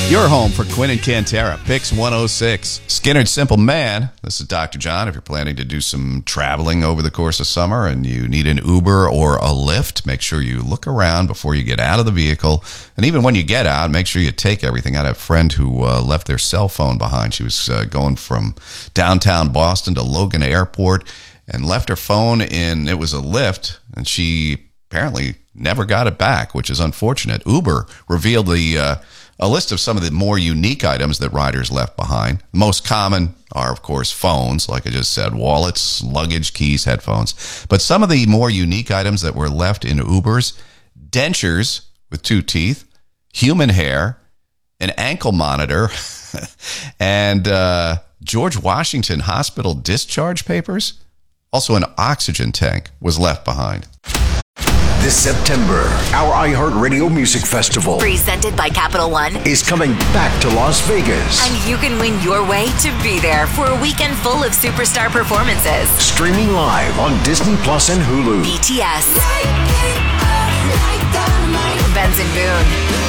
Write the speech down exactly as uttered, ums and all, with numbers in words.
Your home for Quinn and Cantera, Pix one oh six. Skinner Simple Man. This is Doctor John. If you're planning to do some traveling over the course of summer and you need an Uber or a Lyft, make sure you look around before you get out of the vehicle. And even when you get out, make sure you take everything. I had a friend who uh, left their cell phone behind. She was uh, going from downtown Boston to Logan Airport and left her phone in, it was a Lyft, and she apparently never got it back, which is unfortunate. Uber revealed the... Uh, A list of some of the more unique items that riders left behind. Most common are, of course, phones, like I just said, wallets, luggage, keys, headphones. But some of the more unique items that were left in Ubers, dentures with two teeth, human hair, an ankle monitor, and uh, George Washington Hospital discharge papers. Also, an oxygen tank was left behind. This September, our iHeartRadio Music Festival, presented by Capital One, is coming back to Las Vegas. And you can win your way to be there for a weekend full of superstar performances. Streaming live on Disney Plus and Hulu. B T S, Benson Boone,